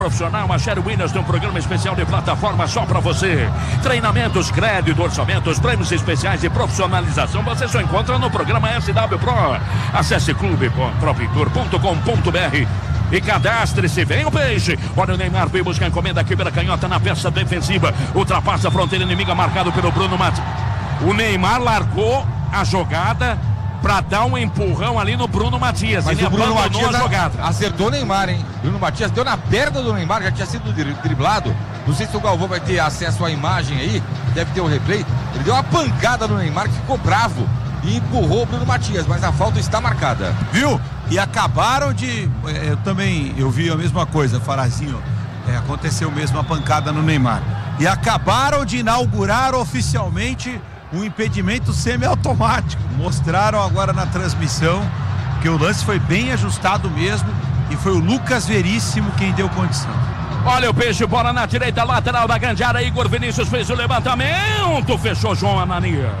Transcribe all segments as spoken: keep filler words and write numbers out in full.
Profissional, a Sherry Williams tem um programa especial de plataforma só para você. Treinamentos, crédito, orçamentos, prêmios especiais e profissionalização você só encontra no programa S W Pro. Acesse clube ponto propintur ponto com ponto br e cadastre-se. Vem o peixe. Olha o Neymar, veio buscar a encomenda aqui pela canhota na peça defensiva. Ultrapassa a fronteira inimiga, marcado pelo Bruno Matias. O Neymar largou a jogada para dar um empurrão ali no Bruno Matias. Mas ele o Bruno abandonou Matias a jogada. Acertou o Neymar, hein? Bruno Matias deu na perna do Neymar, já tinha sido driblado. Não sei se o Galvão vai ter acesso à imagem aí, deve ter o replay. Ele deu uma pancada no Neymar que ficou bravo e empurrou o Bruno Matias, mas a falta está marcada. Viu? E acabaram de... Eu também, eu vi a mesma coisa, Farazinho. É, aconteceu mesmo a pancada no Neymar. E acabaram de inaugurar oficialmente um impedimento semiautomático. Mostraram agora na transmissão que o lance foi bem ajustado mesmo e foi o Lucas Veríssimo quem deu condição. Olha o peixe, bola na direita, lateral da grande área. Igor Vinícius fez o levantamento, fechou João Ananias.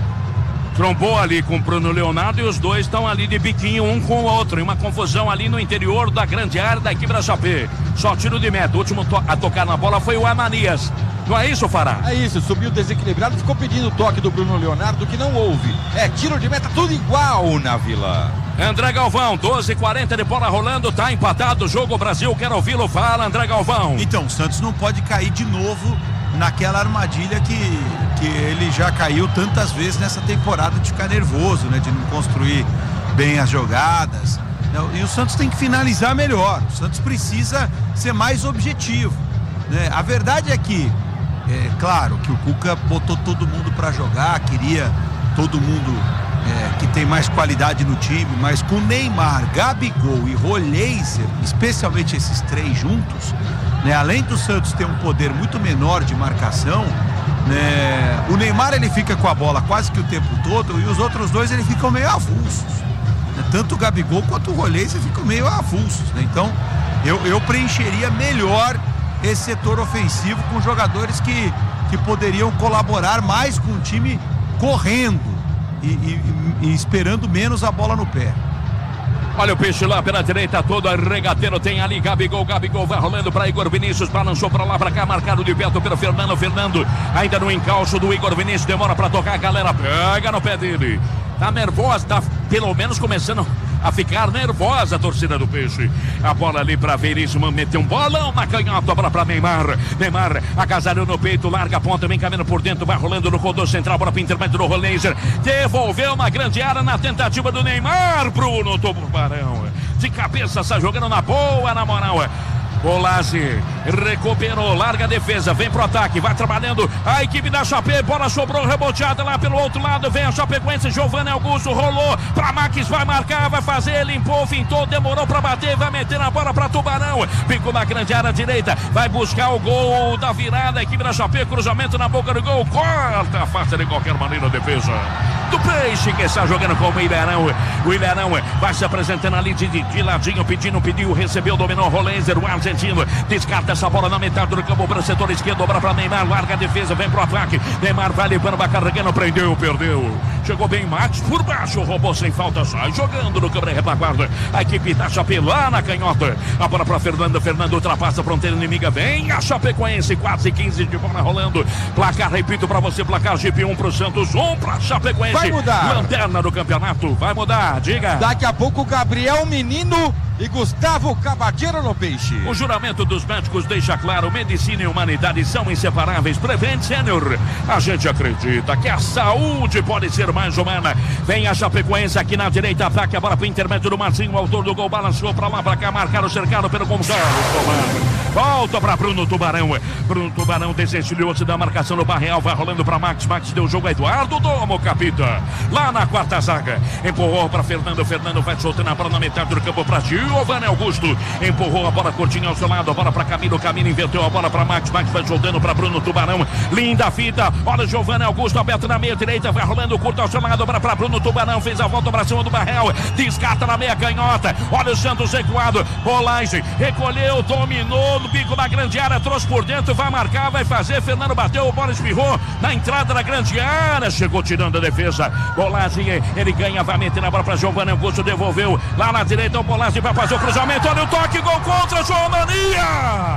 Trombou ali com o Bruno Leonardo e os dois estão ali de biquinho um com o outro. E uma confusão ali no interior da grande área da equipe da Chape. Só tiro de meta. O último to- a tocar na bola foi o Ananias. Não é isso, Fará? É isso, subiu desequilibrado, ficou pedindo o toque do Bruno Leonardo, que não houve. É tiro de meta, tudo igual na Vila. André Galvão, doze e quarenta de bola rolando, tá empatado o jogo. O Brasil quer ouvi-lo. Fala, André Galvão. Então, o Santos não pode cair de novo naquela armadilha que, que ele já caiu tantas vezes nessa temporada, de ficar nervoso, né? De não construir bem as jogadas. E o Santos tem que finalizar melhor. O Santos precisa ser mais objetivo, né? A verdade é que, é claro, que o Cuca botou todo mundo para jogar, queria todo mundo é, que tem mais qualidade no time, mas com Neymar, Gabigol e Roleiser, especialmente esses três juntos, né, além do Santos ter um poder muito menor de marcação, né, o Neymar ele fica com a bola quase que o tempo todo e os outros dois ele ficam meio avulsos, né, tanto o Gabigol quanto o Roleiser ficam meio avulsos, né, então eu, eu preencheria melhor esse setor ofensivo com jogadores que, que poderiam colaborar mais com o time correndo e, e, e esperando menos a bola no pé. Olha o peixe lá pela direita, todo regateiro tem ali Gabigol, Gabigol vai rolando para Igor Vinícius, balançou para lá, para cá, marcado de perto pelo Fernando, Fernando ainda no encalço do Igor Vinícius, demora para tocar, a galera pega no pé dele, tá nervosa, tá pelo menos começando a ficar nervosa a torcida do peixe. A bola ali para Veríssimo, meteu um bolão na canhota, bola para Neymar. Neymar agasalhou no peito, larga a ponta, vem caminhando por dentro, vai rolando no corredor central, bola para o intermédio do Roleiser. Devolveu uma grande área na tentativa do Neymar. Bruno Tubarão de cabeça, está jogando na boa, na moral. Olazzi recuperou, larga a defesa, vem pro ataque, vai trabalhando a equipe da Chape, bola sobrou, reboteada lá pelo outro lado, vem a Chapecoense, Giovanni Augusto rolou pra Max, vai marcar, vai fazer, limpou, fintou, demorou pra bater, vai meter a bola pra Tubarão, ficou na grande área direita, vai buscar o gol da virada, a equipe da Chape, cruzamento na boca do gol, corta, afasta de qualquer maneira a defesa do Peixe, que está jogando com o Iberão. O Iberão vai se apresentando ali de, de, de ladinho, pedindo, pediu, recebeu, dominou, Roleiser, o argentino, descarta essa bola na metade do campo para o setor esquerdo, dobra para Neymar, larga a defesa, vem pro ataque, Neymar vai levando, vai carregando, prendeu, perdeu, chegou bem Max por baixo, roubou sem falta, sai jogando no câmera retaguarda, a equipe da Chape lá na canhota, a bola para Fernando, Fernando ultrapassa a fronteira inimiga, vem a Chapecoense, quase quinze de bola rolando, placar, repito para você, placar G P um pro Santos, um para Chapecoense. Vai mudar. Lanterna do campeonato, vai mudar, diga. Daqui a pouco Gabriel Menino e Gustavo Cabadeiro no Peixe. O juramento dos médicos deixa claro, medicina e humanidade são inseparáveis. Prevent Senior, a gente acredita que a saúde pode ser mais humana. Vem a Chapecoense aqui na direita, ataque a bola para o intermédio do Marcinho, o autor do gol, balançou para lá, para cá, marcado, cercado pelo Gonçalo. Volta para Bruno Tubarão. Bruno Tubarão desencilhou-se da marcação no Barreal, vai rolando para Max, Max deu o jogo a Eduardo Domo, capita. Lá na quarta zaga, empurrou para Fernando, Fernando vai soltando a bola na metade do campo para Giovanni Augusto, empurrou a bola curtinha ao seu lado, a bola para Camilo, Camilo inverteu a bola para Max, Max vai soltando para Bruno Tubarão, linda fita, olha o Giovanni Augusto aberto na meia direita, vai rolando curto ao seu lado, a bola para Bruno Tubarão, fez a volta para cima do Barreal, descarta na meia canhota, olha o Santos recuado, Rolagem, recolheu, dominou, Chegou no bico da grande área, trouxe por dentro, vai marcar, vai fazer. Fernando bateu, o bola espirrou na entrada da grande área. Chegou tirando a defesa. Bolazzi, ele ganha, vai meter na bola para Giovanni Augusto, devolveu lá na direita. O Bolazzi vai fazer o cruzamento. Olha o toque, gol contra João Mania.